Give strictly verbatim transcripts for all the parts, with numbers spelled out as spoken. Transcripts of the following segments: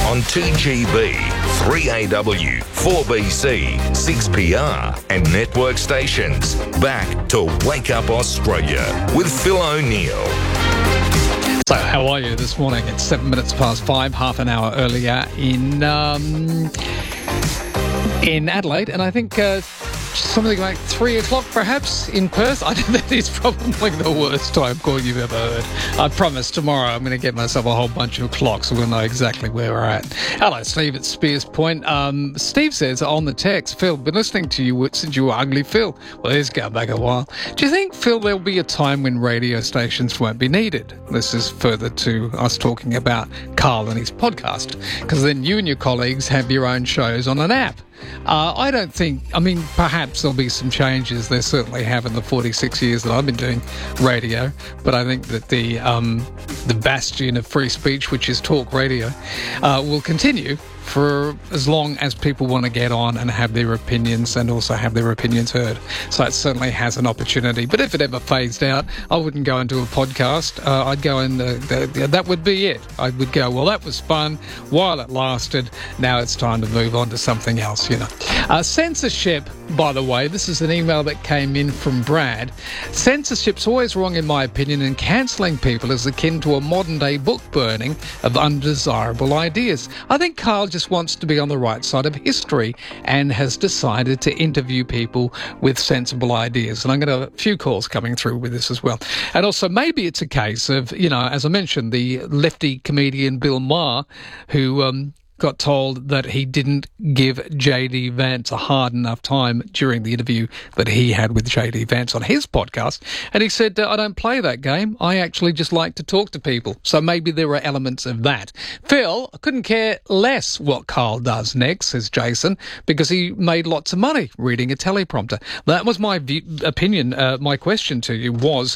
on two G B, three A W, four B C, six P R and network stations. Back to Wake Up Australia with Phil O'Neill. So how are you this morning? It's seven minutes past five, half an hour earlier in um, in Adelaide, and I think uh, something like three o'clock perhaps in Perth. I think that is probably the worst time call you've ever heard. I promise tomorrow I'm going to get myself a whole bunch of clocks so we'll know exactly where we're at. Hello, Steve at Spears Point. Um, Steve says on the text, Phil, been listening to you since you were ugly, Phil. Well, he's going back a while. Do you think, Phil, there'll be a time when radio stations won't be needed? This is further to us talking about Carl and his podcast, because then you and your colleagues have your own shows on an app. Uh, I don't think, I mean, perhaps there'll be some changes. There certainly have in the forty-six years that I've been doing radio. But I think that the um, the bastion of free speech, which is talk radio, uh, will continue for as long as people want to get on and have their opinions and also have their opinions heard. So it certainly has an opportunity. But if it ever phased out, I wouldn't go into a podcast. Uh, I'd go and uh, th- that would be it. I would go, well, that was fun while it lasted. Now it's time to move on to something else, you know. Uh, censorship, by the way, this is an email that came in from Brad. Censorship's always wrong in my opinion, and cancelling people is akin to a modern-day book burning of undesirable ideas. I think Carl just wants to be on the right side of history and has decided to interview people with sensible ideas. And I'm going to have a few calls coming through with this as well. And also maybe it's a case of, you know, as I mentioned, the lefty comedian Bill Maher, who um, got told that he didn't give J D Vance a hard enough time during the interview that he had with J D Vance on his podcast. And he said, I don't play that game. I actually just like to talk to people. So maybe there are elements of that. Phil, I couldn't care less what Carl does next, says Jason, because he made lots of money reading a teleprompter. That was my view, opinion. Uh, my question to you was,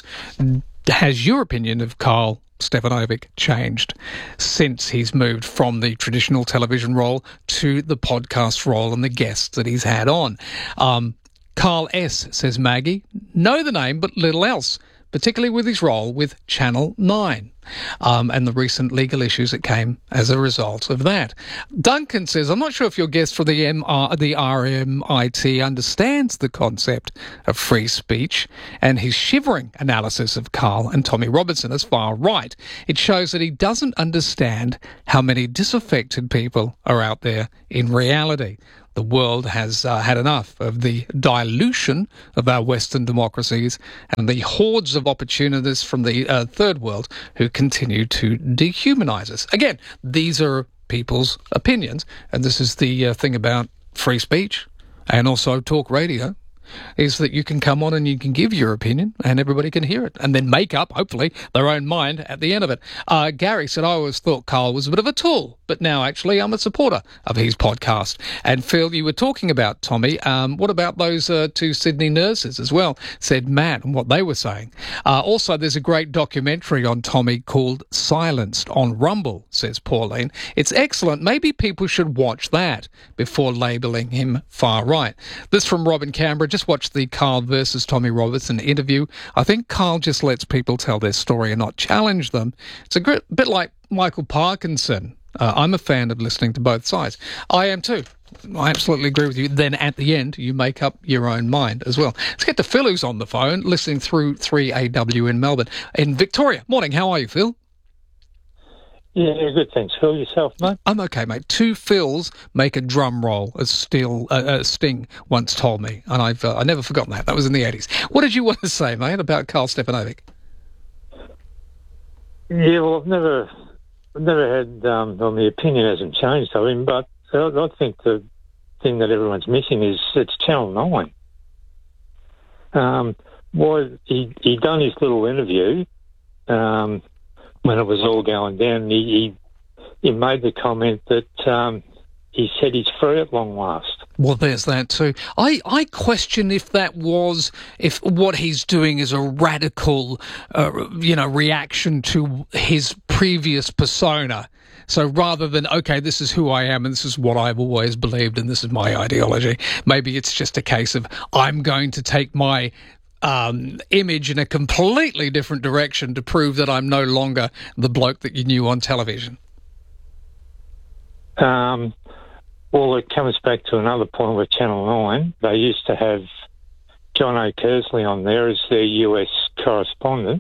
has your opinion of Carl Stefanovic changed since he's moved from the traditional television role to the podcast role and the guests that he's had on? Um, Carl S. says, Maggie, know the name but little else, particularly with his role with Channel nine um, and the recent legal issues that came as a result of that. Duncan says, I'm not sure if your guest for the, M R, the R M I T understands the concept of free speech, and his shivering analysis of Carl and Tommy Robinson is far right. It shows that he doesn't understand how many disaffected people are out there in reality. The world has uh, had enough of the dilution of our Western democracies and the hordes of opportunists from the uh, third world who continue to dehumanize us. Again, these are people's opinions, and this is the uh, thing about free speech and also talk radio, is that you can come on and you can give your opinion and everybody can hear it and then make up, hopefully, their own mind at the end of it. Uh, Gary said, I always thought Carl was a bit of a tool, but now actually I'm a supporter of his podcast. And Phil, you were talking about Tommy. Um, what about those uh, two Sydney nurses as well, said Matt, and what they were saying. Uh, also, there's a great documentary on Tommy called Silenced on Rumble, says Pauline. It's excellent. Maybe people should watch that before labelling him far right. This from Robin Canberra. Just watch the Carl versus Tommy Robinson interview. I think Carl just lets people tell their story and not challenge them. It's a bit like Michael Parkinson. Uh, I'm a fan of listening to both sides. I am too. I absolutely agree with you. Then at the end, you make up your own mind as well. Let's get to Phil, who's on the phone, listening through three A W in Melbourne. In Victoria. Morning, how are you, Phil? Yeah, good, thanks. Phil, yourself, mate? I'm okay, mate. Two Phils make a drum roll, as Steel, uh, uh, Sting once told me, and I've uh, I never forgotten that. That was in the eighties. What did you want to say, mate, about Carl Stefanovic? Yeah, well, I've never, I've never had, um, well, my opinion hasn't changed of him, but I, I think the thing that everyone's missing is it's Channel nine. Um, why he he done his little interview. Um, When it was all going down, he, he, he made the comment that um, he said he's free at long last. Well, there's that too. I, I question if that was, if what he's doing is a radical, uh, you know, reaction to his previous persona. So rather than, okay, this is who I am and this is what I've always believed and this is my ideology, maybe it's just a case of I'm going to take my Um, image in a completely different direction to prove that I'm no longer the bloke that you knew on television. Um, well, it comes back to another point with Channel nine. They used to have John O'Kersley on there as their U S correspondent.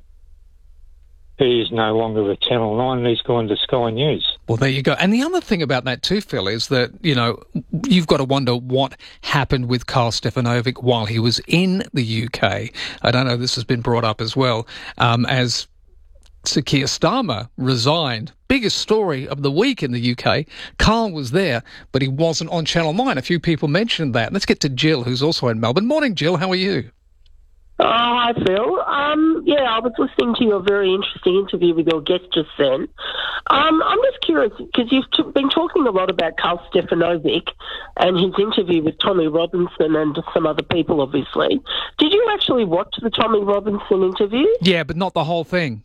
He is no longer with Channel nine. He's gone to Sky News. Well, there you go. And the other thing about that too, Phil, is that, you know, you've got to wonder what happened with Karl Stefanovic while he was in the U K. I don't know, this has been brought up as well, um, as Sir Keir Starmer resigned. Biggest story of the week in the U K. Karl was there, but he wasn't on Channel nine. A few people mentioned that. Let's get to Jill, who's also in Melbourne. Morning, Jill. How are you? Oh, hi, Phil. Um, yeah, I was listening to your very interesting interview with your guest just then. Um, I'm just curious, because you've t- been talking a lot about Karl Stefanovic and his interview with Tommy Robinson and some other people, obviously. Did you actually watch the Tommy Robinson interview? Yeah, but not the whole thing.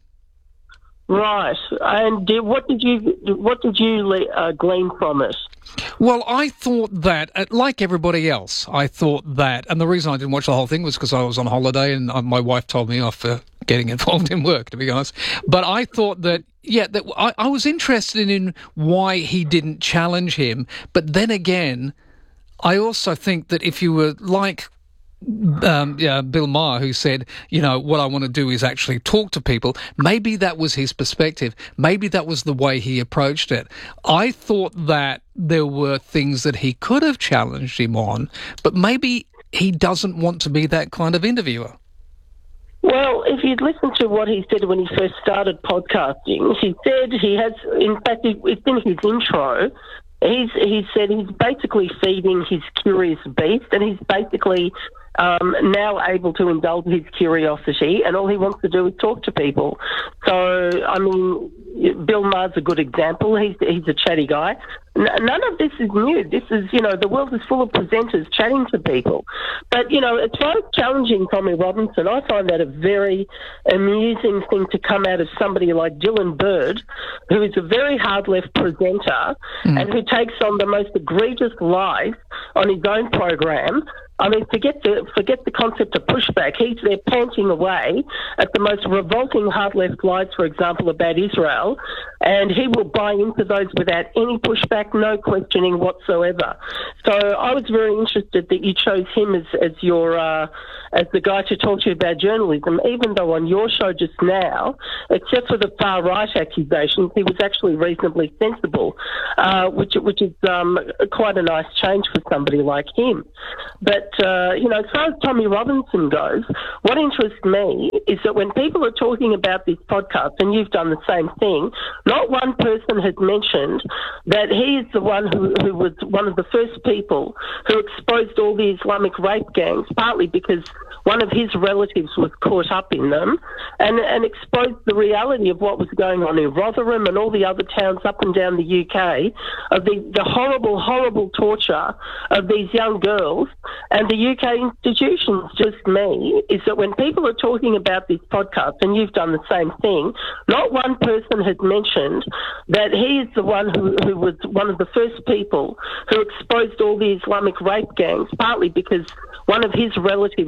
Right. And did, what did you what did you uh, glean from it? Well, I thought that, uh, like everybody else, I thought that, and the reason I didn't watch the whole thing was because I was on holiday and uh, my wife told me off for getting involved in work, to be honest. But I thought that, yeah, that I, I was interested in why he didn't challenge him. But then again, I also think that if you were like Um, yeah, Bill Maher, who said, you know, what I want to do is actually talk to people. Maybe that was his perspective. Maybe that was the way he approached it. I thought that there were things that he could have challenged him on, but maybe he doesn't want to be that kind of interviewer. Well, if you'd listened to what he said when he first started podcasting, he said he has, in fact, it's in his intro, He's, he said he's basically feeding his curious beast, and he's basically um, now able to indulge his curiosity, and all he wants to do is talk to people. So, I mean, Bill Maher's a good example. He's he's a chatty guy. N- none of this is new. This is, you know, the world is full of presenters chatting to people. But, you know, as far as challenging Tommy Robinson, I find that a very amusing thing to come out of somebody like Dylan Bird, who is a very hard left presenter mm. and who takes on the most egregious lies on his own program. I mean, forget the forget the concept of pushback. He's there panting away at the most revolting hard left lies, for example, about Israel, and he will buy into those without any pushback, no questioning whatsoever. So I was very interested that you chose him as, as your uh, as the guy to talk to you about journalism, even though on your show just now, except for the far right accusations, he was actually reasonably sensible, uh, which which is um, quite a nice change for somebody like him. But Uh, you know, as far as Tommy Robinson goes, what interests me is that when people are talking about this podcast, and you've done the same thing, not one person has mentioned that he is the one who, who was one of the first people who exposed all the Islamic rape gangs, partly because one of his relatives was caught up in them, and, and exposed the reality of what was going on in Rotherham and all the other towns up and down the U K, of the, the horrible, horrible torture of these young girls. And the U K institutions, just me, is that when people are talking about this podcast, and you've done the same thing, not one person has mentioned that he is the one who, who was one of the first people who exposed all the Islamic rape gangs, partly because one of his relatives